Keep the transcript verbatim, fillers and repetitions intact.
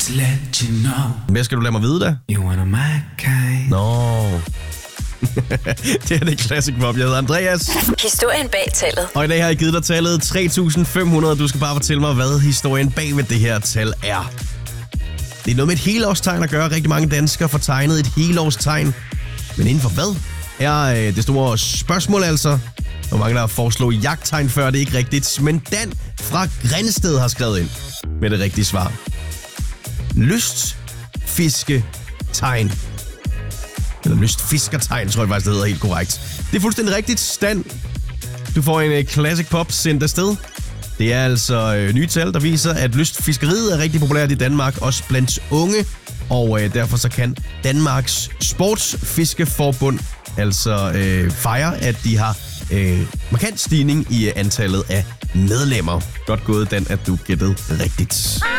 Just let you know. Hvad skal du lade mig vide da? You wanna my kind. Nå. Det er det Classic Pop. Jeg hedder Andreas. Historien bag tallet. Og i dag har jeg givet dig tallet tre tusind fem hundrede. Du skal bare fortælle mig, hvad historien bag ved det her tal er. Det er noget med et helårstegn at gøre. Rigtig mange danskere får tegnet et helårstegn. Men inden for hvad er øh, det store spørgsmål altså? Hvor mange der har foreslået jagttegn før, det er ikke rigtigt. Men Dan fra Grindsted har skrevet ind med det rigtige svar. Lystfisketegn. Eller lystfiskertegn, tror jeg faktisk, det hedder helt korrekt. Det er fuldstændig rigtigt. Dan, du får en uh, Classic Pop sendt afsted. Det er altså uh, nye tal, der viser, at lystfiskeriet er rigtig populært i Danmark, også blandt unge. Og uh, derfor så kan Danmarks Sportsfiskeforbund altså uh, fejre, at de har uh, markant stigning i uh, antallet af medlemmer. Godt gået, Dan, at du gættede rigtigt.